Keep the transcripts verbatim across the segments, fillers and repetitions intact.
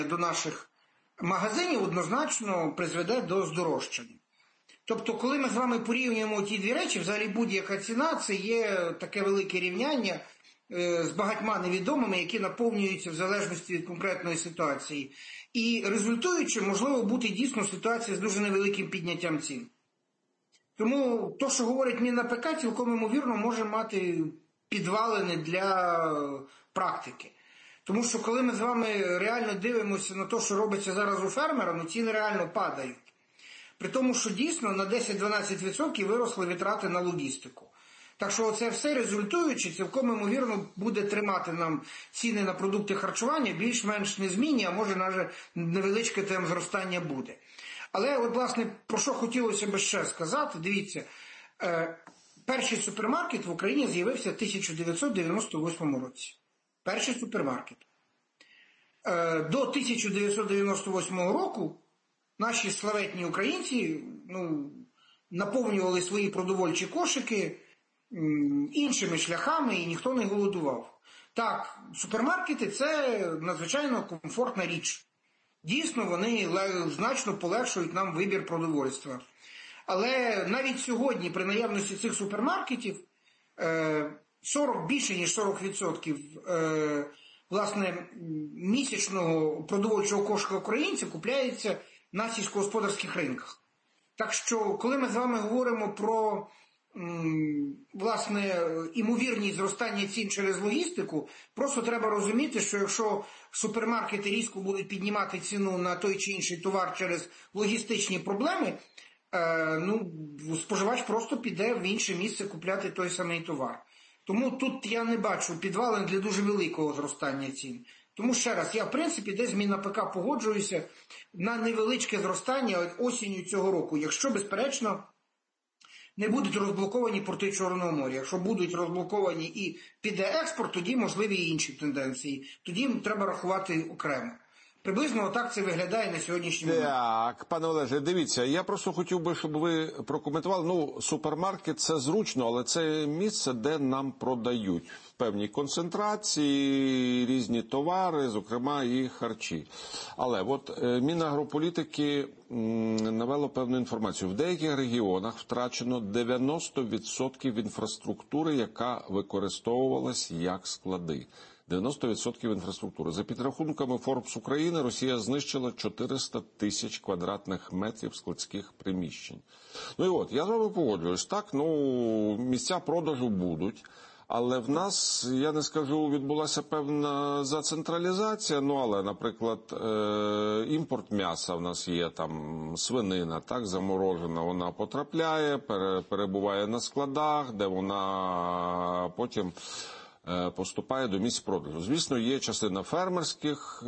до наших магазинів однозначно призведе до здорожчання. Тобто, коли ми з вами порівнюємо ті дві речі, взагалі будь-яка ціна – це є таке велике рівняння з багатьма невідомими, які наповнюються в залежності від конкретної ситуації. І результуючи, можливо бути дійсно ситуація з дуже невеликим підняттям цін. Тому то, що говорить МінАПК, цілком ймовірно може мати підвалини для практики. Тому що коли ми з вами реально дивимося на те, що робиться зараз у фермера, ну ціни реально падають. При тому, що дійсно на десять-дванадцять відсотків виросли витрати на логістику. Так що це все результуючи, цілком ймовірно буде тримати нам ціни на продукти харчування більш-менш незмінні, а може навіть невеличке там зростання буде. Але от власне про що хотілося б ще сказати, дивіться, е, перший супермаркет в Україні з'явився в тисяча дев'ятсот дев'яносто восьмому році. Перший супермаркет. Е, до тисяча дев'ятсот дев'яносто восьмого року наші славетні українці ну, наповнювали свої продовольчі кошики іншими шляхами і ніхто не голодував. Так, супермаркети – це надзвичайно комфортна річ. Дійсно, вони значно полегшують нам вибір продовольства. Але навіть сьогодні при наявності цих супермаркетів сорок, більше ніж сорок відсотків власне, місячного продовольчого кошика українців купляється на сільськогосподарських ринках. Так що, коли ми з вами говоримо про власне, імовірність зростання цін через логістику, просто треба розуміти, що якщо супермаркети різко будуть піднімати ціну на той чи інший товар через логістичні проблеми, е, ну, споживач просто піде в інше місце купляти той самий товар. Тому тут я не бачу підвалин для дуже великого зростання цін. Тому ще раз, я в принципі десь з МінАПК погоджуюся на невеличке зростання осінню цього року, якщо, безперечно, не будуть розблоковані порти Чорного моря. Якщо будуть розблоковані і піде експорт, тоді можливі і інші тенденції. Тоді треба рахувати окремо. Приблизно отак це виглядає на сьогоднішній момент. Так, пане Олеже, дивіться, я просто хотів би, щоб ви прокоментували. Ну, супермаркет – це зручно, але це місце, де нам продають в певній концентрації різні товари, зокрема і харчі. Але от Мінагрополітики навело певну інформацію. В деяких регіонах втрачено дев'яносто відсотків інфраструктури, яка використовувалась як склади. дев'яносто відсотків інфраструктури. За підрахунками Forbes України, Росія знищила чотириста тисяч квадратних метрів складських приміщень. Ну і от, я з вами погоджуюсь, так, ну, місця продажу будуть, але в нас, я не скажу, відбулася певна зацентралізація, ну, але, наприклад, е- імпорт м'яса в нас є, там, свинина, так, заморожена, вона потрапляє, пере- перебуває на складах, де вона потім поступає до місць продажу. Звісно, є частина фермерських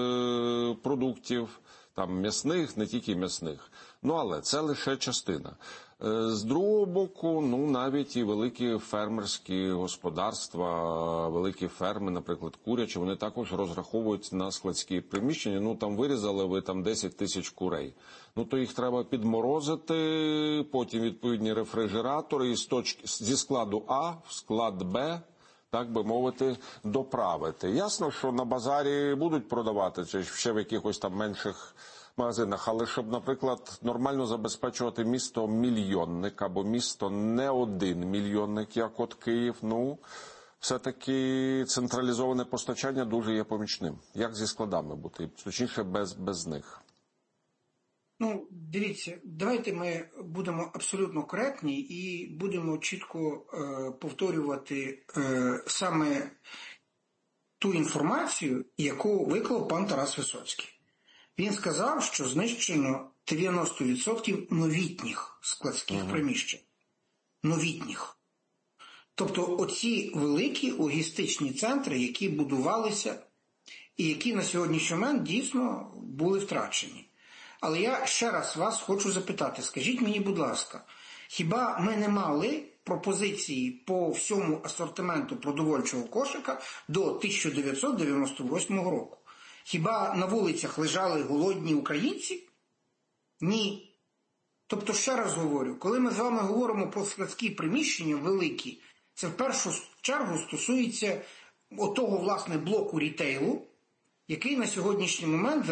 е, продуктів, там м'ясних, не тільки м'ясних. Ну, але це лише частина. Е, з другого боку, ну, навіть і великі фермерські господарства, великі ферми, наприклад, курячі, вони також розраховують на складські приміщення. Ну, там вирізали ви там десять тисяч курей. Ну, то їх треба підморозити, потім відповідні рефрижератори і з точки, зі складу А в склад Б, так би мовити, доправити. Ясно, що на базарі будуть продавати, чи ще в якихось там менших магазинах, але щоб, наприклад, нормально забезпечувати місто мільйонник, або місто не один мільйонник, як от Київ, ну, все-таки централізоване постачання дуже є помічним. Як зі складами бути, точніше без, без них? Ну, дивіться, давайте ми будемо абсолютно коректні і будемо чітко е, повторювати е, саме ту інформацію, яку виклав пан Тарас Висоцький. Він сказав, що знищено дев'яносто відсотків новітніх складських uh-huh. приміщень. Новітніх. Тобто оці великі логістичні центри, які будувалися і які на сьогоднішній момент дійсно були втрачені. Але я ще раз вас хочу запитати, скажіть мені, будь ласка, хіба ми не мали пропозиції по всьому асортименту продовольчого кошика до тисяча дев'ятсот дев'яносто восьмого року? Хіба на вулицях лежали голодні українці? Ні. Тобто, ще раз говорю, коли ми з вами говоримо про складські приміщення великі, це в першу чергу стосується отого, власне, блоку рітейлу, який на сьогоднішній момент